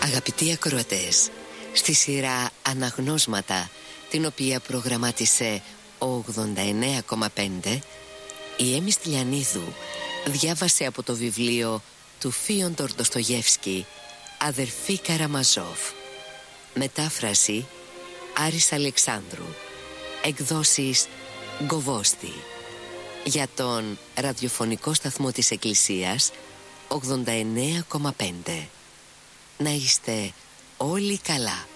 Αγαπητοί ακροατές, στη σειρά Αναγνώσματα, την οποία προγραμμάτισε ο 89,5, η Έμι Στυλιανίδου διάβασε από το βιβλίο του Φίοντορ Ντοστογεύσκη «Αδερφή Καραμαζόφ». Μετάφραση Άρης Αλεξάνδρου. Εκδόσεις Γκοβόστη. Για τον ραδιοφωνικό σταθμό της Εκκλησίας 89,5. Να είστε όλοι καλά.